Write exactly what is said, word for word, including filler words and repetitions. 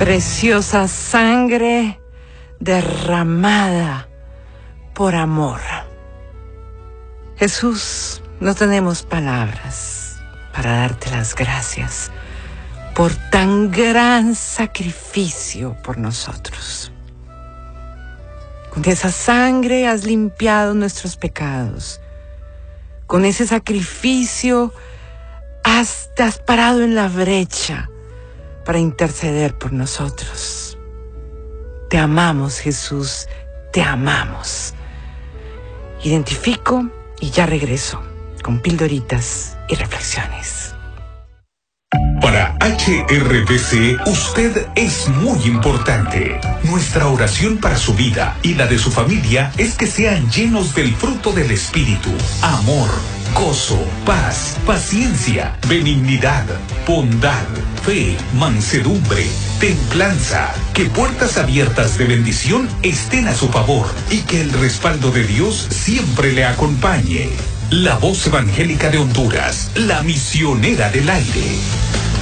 preciosa sangre derramada por amor. Jesús, no tenemos palabras para darte las gracias por tan gran sacrificio por nosotros. Con esa sangre has limpiado nuestros pecados. Con ese sacrificio has, te has parado en la brecha para interceder por nosotros. Te amamos, Jesús, te amamos. Identifico y ya regreso con pildoritas y reflexiones. Para H R B C, usted es muy importante. Nuestra oración para su vida y la de su familia es que sean llenos del fruto del Espíritu: amor, gozo, paz, paciencia, benignidad, bondad, fe, mansedumbre, templanza. Que puertas abiertas de bendición estén a su favor y que el respaldo de Dios siempre le acompañe. La Voz Evangélica de Honduras, la misionera del aire.